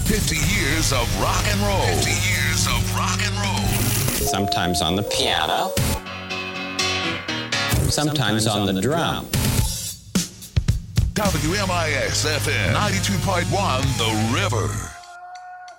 50 years of rock and roll. 50 years of rock and roll. Sometimes on the piano. Sometimes on the drum. WMIX FM 92.1 The River.